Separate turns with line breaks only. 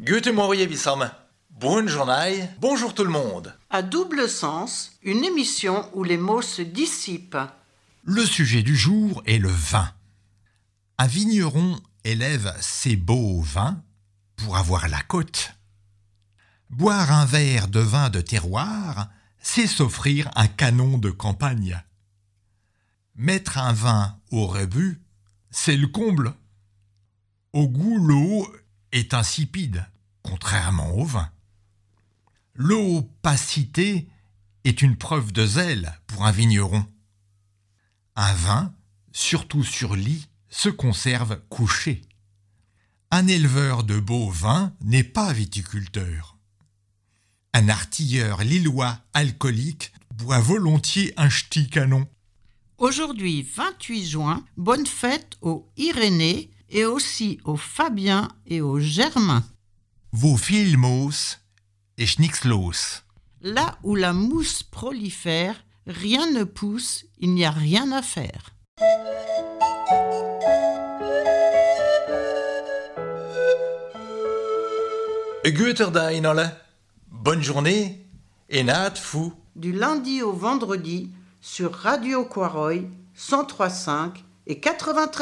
Guten Morgen, Wissam. Bonne journée, bonjour tout le monde.
À double sens, une émission où les mots se dissipent.
Le sujet du jour est le vin. Un vigneron élève ses beaux vins pour avoir la côte. Boire un verre de vin de terroir, c'est s'offrir un canon de campagne. Mettre un vin au rebut, c'est le comble. Au goût, l'eau est insipide, contrairement au vin. L'opacité est une preuve de zèle pour un vigneron. Un vin, surtout sur lit, se conserve couché. Un éleveur de beaux vins n'est pas viticulteur. Un artilleur lillois alcoolique boit volontiers un ch'ti canon.
Aujourd'hui, 28 juin, bonne fête aux Irénée et aussi aux Fabien et aux Germain.
Vos filmos et schnickslos.
Là où la mousse prolifère, rien ne pousse, il n'y a rien à faire.
Guter Dag, alle. Bonne journée et naat fou.
Du lundi au vendredi sur Radio Quaroy 103.5 et 93.